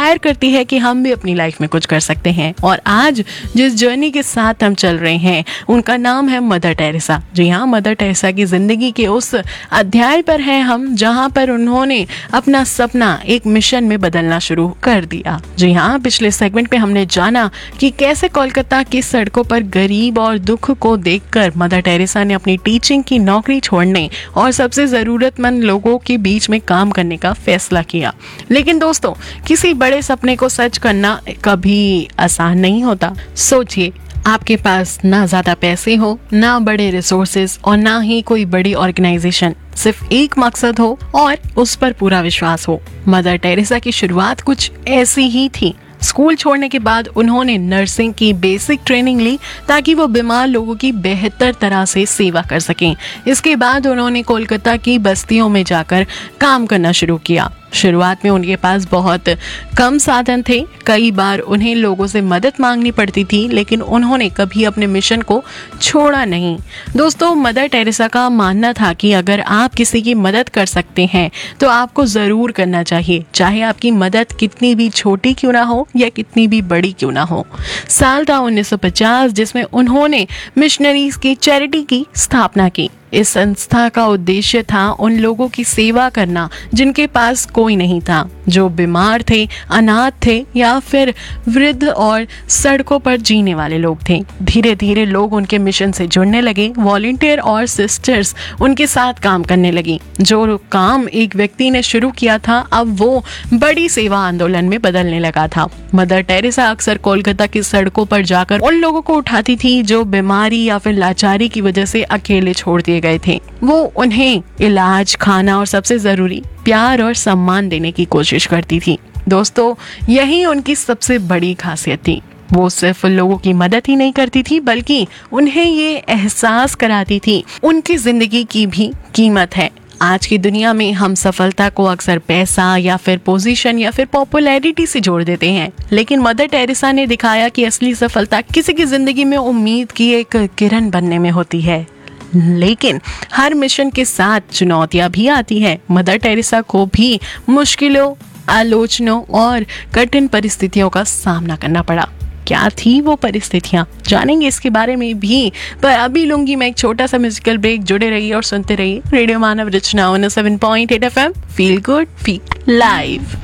Inspire करती है कि हम भी अपनी लाइफ में कुछ कर सकते हैं। और आज जिस जर्नी के साथ हम चल रहे हैं उनका नाम है मदर टेरेसा। जी हाँ, मदर टेरेसा की जिंदगी के उस अध्याय पर हैं हम जहाँ पर उन्होंने अपना सपना एक मिशन में बदलना शुरू कर दिया। जी हाँ, पिछले सेगमेंट में हमने जाना कि कैसे कोलकाता की सड़कों पर गरीब और दुख को देखकर मदर टेरेसा ने अपनी टीचिंग की नौकरी छोड़ने और सबसे जरूरतमंद लोगों के बीच में काम करने का फैसला किया। लेकिन दोस्तों, किसी बड़े सपने को सच करना कभी आसान नहीं होता। सोचिए, आपके पास ना ज्यादा पैसे हो, ना बड़े रिसोर्सेज और ना ही कोई बड़ी ऑर्गेनाइजेशन, सिर्फ एक मकसद हो और उस पर पूरा विश्वास हो। मदर टेरेसा की शुरुआत कुछ ऐसी ही थी। स्कूल छोड़ने के बाद उन्होंने नर्सिंग की बेसिक ट्रेनिंग ली ताकि वो बीमार लोगों की बेहतर तरह से सेवा कर सकें। इसके बाद उन्होंने कोलकाता की बस्तियों में जाकर काम करना शुरू किया। शुरुआत में उनके पास बहुत कम साधन थे, कई बार उन्हें लोगों से मदद मांगनी पड़ती थी, लेकिन उन्होंने कभी अपने मिशन को छोड़ा नहीं। दोस्तों, मदर टेरेसा का मानना था कि अगर आप किसी की मदद कर सकते हैं तो आपको जरूर करना चाहिए, चाहे आपकी मदद कितनी भी छोटी क्यों ना हो या कितनी भी बड़ी क्यों ना हो। साल था 1950 जिसमें उन्होंने मिशनरीज की चैरिटी की स्थापना की। इस संस्था का उद्देश्य था उन लोगों की सेवा करना जिनके पास कोई नहीं था, जो बीमार थे, अनाथ थे या फिर वृद्ध और सड़कों पर जीने वाले लोग थे। धीरे धीरे लोग उनके मिशन से जुड़ने लगे। वॉलंटियर और सिस्टर्स उनके साथ काम करने लगी। जो काम एक व्यक्ति ने शुरू किया था, अब वो बड़ी सेवा आंदोलन में बदलने लगा था। मदर टेरेसा अक्सर कोलकाता की सड़कों पर जाकर उन लोगों को उठाती थी जो बीमारी या फिर लाचारी की वजह से अकेले छोड़ दिए गए थे। वो उन्हें इलाज, खाना और सबसे जरूरी प्यार और सम्मान देने की कोशिश करती थी। दोस्तों, यही उनकी सबसे बड़ी खासियत थी। वो सिर्फ लोगों की मदद ही नहीं करती थी, बल्कि उन्हें ये एहसास कराती थी उनकी जिंदगी की भी कीमत है। आज की दुनिया में हम सफलता को अक्सर पैसा या फिर पोजीशन या फिर पॉपुलैरिटी से जोड़ देते हैं, लेकिन मदर टेरेसा ने दिखाया कि असली सफलता किसी की जिंदगी में उम्मीद की एक किरण बनने में होती है। लेकिन हर मिशन के साथ चुनौतियां भी आती हैं। मदर टेरेसा को भी मुश्किलों, आलोचनाओं और कठिन परिस्थितियों का सामना करना पड़ा। क्या थी वो परिस्थितियां, जानेंगे इसके बारे में भी। पर अभी लूंगी मैं एक छोटा सा म्यूजिकल ब्रेक। जुड़े रहिए और सुनते रहिए रेडियो मानव रचना 107.8 FM। Feel good, feel live.